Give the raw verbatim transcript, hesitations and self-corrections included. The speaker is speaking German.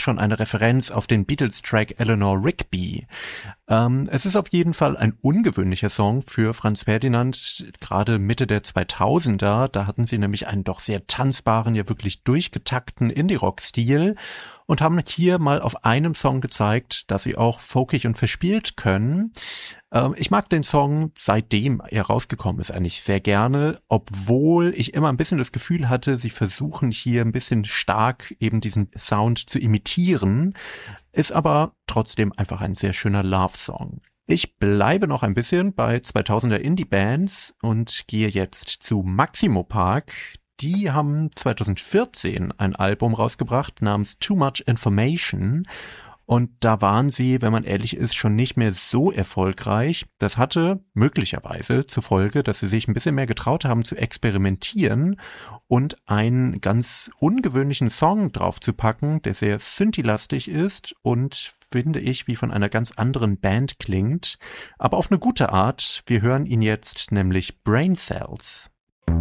schon eine Referenz auf den Beatles-Track Eleanor Rigby. Ähm, es ist auf jeden Fall ein ungewöhnlicher Song für Franz Ferdinand, gerade Mitte der zweitausender. Da hatten sie nämlich einen doch sehr tanzbaren, ja wirklich durchgetakten Indie-Rock-Stil und haben hier mal auf einem Song gezeigt, dass sie auch folkig und verspielt können. Ähm, ich mag den Song, seitdem er rausgekommen ist, eigentlich sehr gerne, obwohl ich immer ein bisschen das Gefühl hatte, sie versuchen hier ein bisschen stark eben diesen Sound zu imitieren, ist aber trotzdem einfach ein sehr schöner Love-Song. Ich bleibe noch ein bisschen bei zweitausender Indie-Bands und gehe jetzt zu Maximo Park. Die haben zweitausendvierzehn ein Album rausgebracht namens Too Much Information. Und da waren sie, wenn man ehrlich ist, schon nicht mehr so erfolgreich. Das hatte möglicherweise zur Folge, dass sie sich ein bisschen mehr getraut haben zu experimentieren und einen ganz ungewöhnlichen Song draufzupacken, der sehr synthi-lastig ist und, finde ich, wie von einer ganz anderen Band klingt. Aber auf eine gute Art. Wir hören ihn jetzt, nämlich Brain Cells.